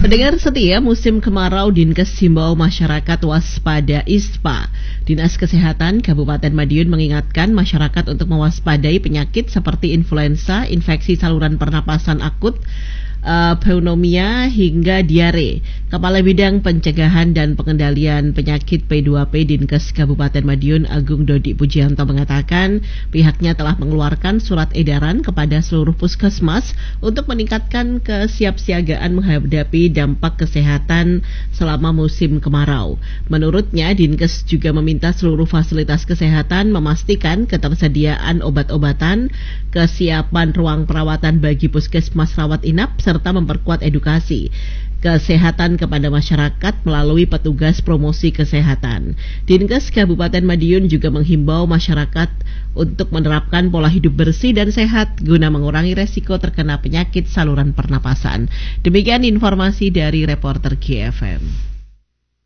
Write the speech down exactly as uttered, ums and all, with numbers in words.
Pendengar setia, musim kemarau Dinkes himbau masyarakat waspada ispa. Dinas Kesehatan Kabupaten Madiun mengingatkan masyarakat untuk mewaspadai penyakit seperti influenza, infeksi saluran pernapasan akut, Uh, pneumonia hingga diare. Kepala Bidang Pencegahan dan Pengendalian Penyakit P dua P Dinkes Kabupaten Madiun Agung Dodi Pujianto mengatakan pihaknya telah mengeluarkan surat edaran kepada seluruh puskesmas untuk meningkatkan kesiapsiagaan menghadapi dampak kesehatan selama musim kemarau. Menurutnya, Dinkes juga meminta seluruh fasilitas kesehatan memastikan ketersediaan obat-obatan, kesiapan ruang perawatan bagi puskesmas rawat inap, serta memperkuat edukasi kesehatan kepada masyarakat melalui petugas promosi kesehatan. Dinkes Kabupaten Madiun juga menghimbau masyarakat untuk menerapkan pola hidup bersih dan sehat guna mengurangi resiko terkena penyakit saluran pernapasan. Demikian informasi dari reporter G F M.